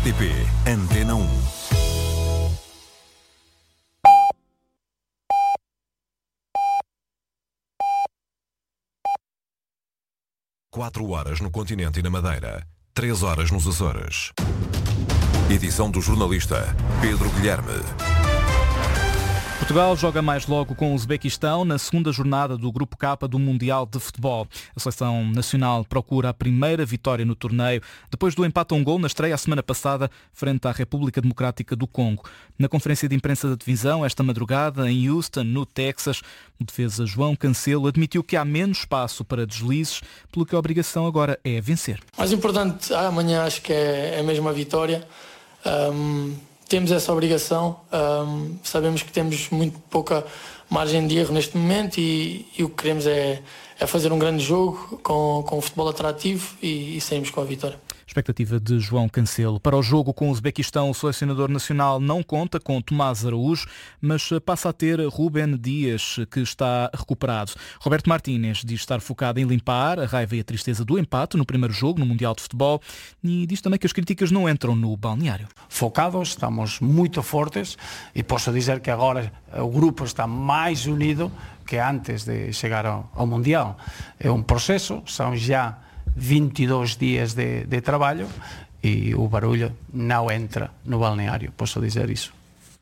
RTP Antena 1. Quatro horas no continente e na Madeira, 3 horas nos Açores. Edição do jornalista Pedro Guilherme. Portugal joga mais logo com o Uzbequistão na segunda jornada do Grupo K do Mundial de Futebol. A seleção nacional procura a primeira vitória no torneio, depois do empate a um gol na estreia a semana passada frente à República Democrática do Congo. Na conferência de imprensa da divisão, esta madrugada, em Houston, no Texas, o defesa João Cancelo admitiu que há menos espaço para deslizes, pelo que a obrigação agora é vencer. O mais importante amanhã acho que é mesmo a vitória. Temos essa obrigação, sabemos que temos muito pouca margem de erro neste momento e o que queremos é fazer um grande jogo com um futebol atrativo e sairmos com a vitória. Expectativa de João Cancelo. Para o jogo com o Uzbequistão, o selecionador nacional não conta com Tomás Araújo, mas passa a ter Rúben Dias, que está recuperado. Roberto Martínez diz estar focado em limpar a raiva e a tristeza do empate no primeiro jogo no Mundial de Futebol e diz também que as críticas não entram no balneário. Focados, estamos muito fortes e posso dizer que agora o grupo está mais unido que antes de chegar ao Mundial. É um processo, são já 22 dias de trabalho e o barulho não entra no balneário, posso dizer isso.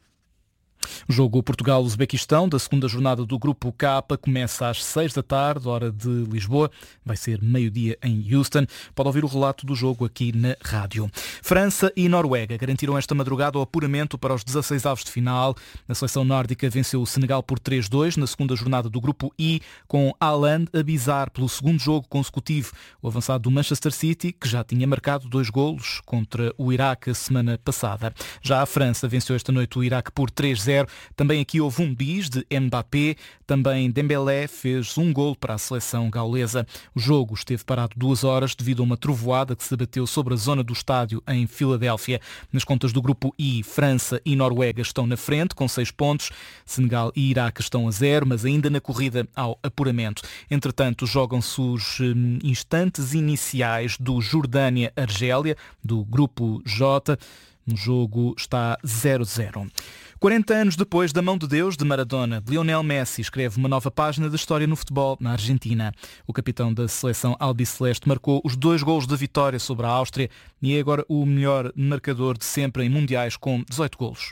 O jogo Portugal-Uzbequistão da segunda jornada do Grupo K começa às 6 da tarde, hora de Lisboa. Vai ser meio-dia em Houston. Pode ouvir o relato do jogo aqui na rádio. França e Noruega garantiram esta madrugada o apuramento para os 16avos de final. A seleção nórdica venceu o Senegal por 3-2 na segunda jornada do Grupo I, com Haaland a bizar pelo segundo jogo consecutivo. O avançado do Manchester City, que já tinha marcado 2 golos contra o Iraque a semana passada. Já a França venceu esta noite o Iraque por 3-0. Também aqui houve um bis de Mbappé, também Dembélé fez um gol para a seleção gaulesa. O jogo esteve parado 2 horas devido a uma trovoada que se abateu sobre a zona do estádio em Filadélfia. Nas contas do grupo I, França e Noruega estão na frente com 6 pontos, Senegal e Iraque estão a 0, mas ainda na corrida ao apuramento. Entretanto, jogam-se os instantes iniciais do Jordânia-Argélia, do grupo J. O jogo está 0-0. 40 anos depois da mão de Deus de Maradona, Lionel Messi escreve uma nova página da história no futebol na Argentina. O capitão da seleção albiceleste marcou os 2 golos da vitória sobre a Áustria e é agora o melhor marcador de sempre em mundiais com 18 golos.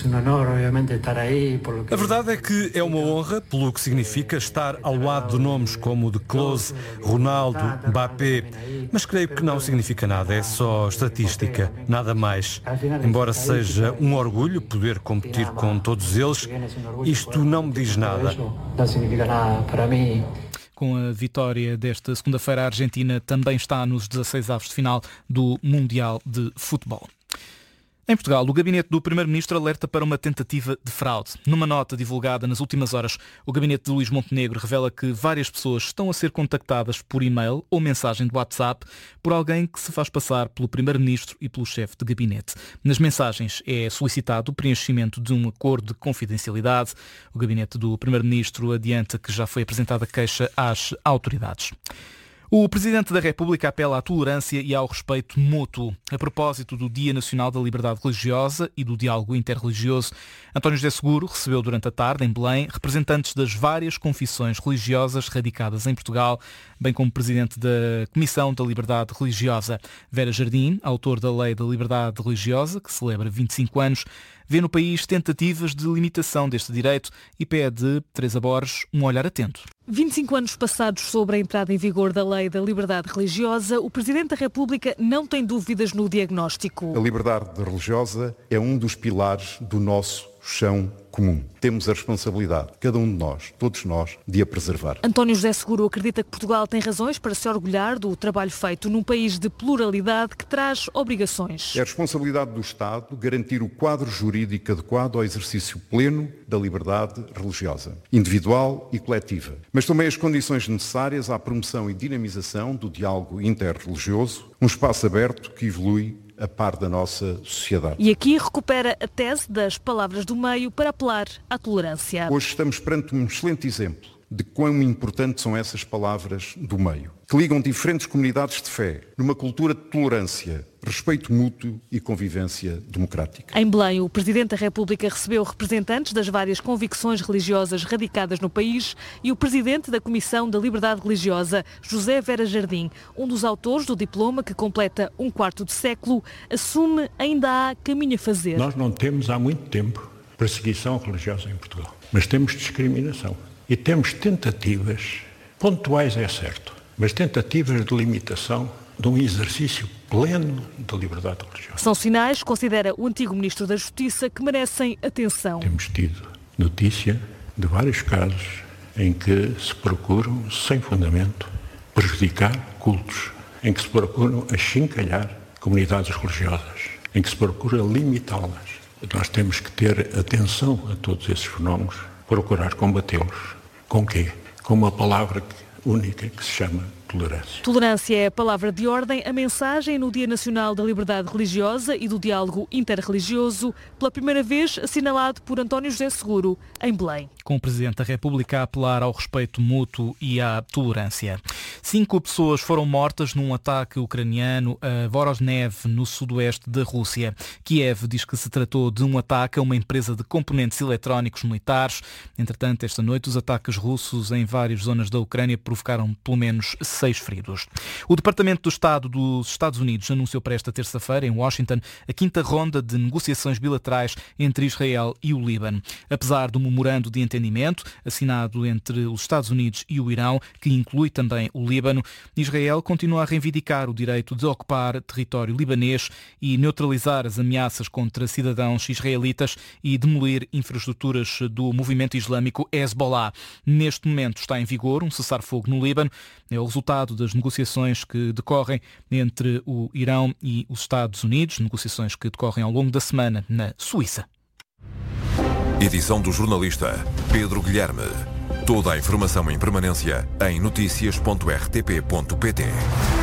A verdade é que é uma honra pelo que significa estar ao lado de nomes como de Klose, Ronaldo, Mbappé, mas creio que não significa nada, é só estatística, nada mais. Embora seja um orgulho poder competir com todos eles, isto não me diz nada. Com a vitória desta segunda-feira, a Argentina também está nos 16avos de final do Mundial de Futebol. Em Portugal, o gabinete do Primeiro-Ministro alerta para uma tentativa de fraude. Numa nota divulgada nas últimas horas, o gabinete de Luís Montenegro revela que várias pessoas estão a ser contactadas por e-mail ou mensagem de WhatsApp por alguém que se faz passar pelo Primeiro-Ministro e pelo chefe de gabinete. Nas mensagens é solicitado o preenchimento de um acordo de confidencialidade. O gabinete do Primeiro-Ministro adianta que já foi apresentada queixa às autoridades. O Presidente da República apela à tolerância e ao respeito mútuo. A propósito do Dia Nacional da Liberdade Religiosa e do Diálogo Interreligioso, António José Seguro recebeu durante a tarde, em Belém, representantes das várias confissões religiosas radicadas em Portugal, bem como Presidente da Comissão da Liberdade Religiosa. Vera Jardim, autor da Lei da Liberdade Religiosa, que celebra 25 anos, vê no país tentativas de limitação deste direito e pede, Teresa Borges, um olhar atento. 25 anos passados sobre a entrada em vigor da Lei da Liberdade Religiosa, o Presidente da República não tem dúvidas no diagnóstico. A liberdade religiosa é um dos pilares do nosso chão comum. Temos a responsabilidade, cada um de nós, todos nós, de a preservar. António José Seguro acredita que Portugal tem razões para se orgulhar do trabalho feito num país de pluralidade que traz obrigações. É a responsabilidade do Estado garantir o quadro jurídico adequado ao exercício pleno da liberdade religiosa, individual e coletiva, mas também as condições necessárias à promoção e dinamização do diálogo interreligioso, um espaço aberto que evolui a par da nossa sociedade. E aqui recupera a tese das palavras do meio para apelar à tolerância. Hoje estamos perante um excelente exemplo de quão importantes são essas palavras do meio, que ligam diferentes comunidades de fé, numa cultura de tolerância, respeito mútuo e convivência democrática. Em Belém, o Presidente da República recebeu representantes das várias convicções religiosas radicadas no país e o Presidente da Comissão da Liberdade Religiosa, José Vera Jardim, um dos autores do diploma que completa um quarto de século, assume ainda há caminho a fazer. Nós não temos há muito tempo perseguição religiosa em Portugal, mas temos discriminação e temos tentativas pontuais, é certo, mas tentativas de limitação de um exercício pleno da liberdade religiosa. São sinais, considera o antigo Ministro da Justiça, que merecem atenção. Temos tido notícia de vários casos em que se procuram, sem fundamento, prejudicar cultos, em que se procuram achincalhar comunidades religiosas, em que se procura limitá-las. Nós temos que ter atenção a todos esses fenómenos, procurar combatê-los. Com quê? Com uma palavra única que se chama tolerância. Tolerância é a palavra de ordem, a mensagem no Dia Nacional da Liberdade Religiosa e do Diálogo Interreligioso, pela primeira vez assinalado por António José Seguro, em Belém. Com o Presidente da República a apelar ao respeito mútuo e à tolerância. 5 pessoas foram mortas num ataque ucraniano a Voronezh, no sudoeste da Rússia. Kiev diz que se tratou de um ataque a uma empresa de componentes eletrónicos militares. Entretanto, esta noite, os ataques russos em várias zonas da Ucrânia provocaram pelo menos 6 feridos. O Departamento do Estado dos Estados Unidos anunciou para esta terça-feira, em Washington, a 5ª ronda de negociações bilaterais entre Israel e o Líbano. Apesar do memorando de entendimento assinado entre os Estados Unidos e o Irão, que inclui também o Líbano, Israel continua a reivindicar o direito de ocupar território libanês e neutralizar as ameaças contra cidadãos israelitas e demolir infraestruturas do movimento islâmico Hezbollah. Neste momento está em vigor um cessar-fogo no Líbano. É o resultado das negociações que decorrem entre o Irão e os Estados Unidos, negociações que decorrem ao longo da semana na Suíça. Edição do jornalista Pedro Guilherme. Toda a informação em permanência em noticias.rtp.pt.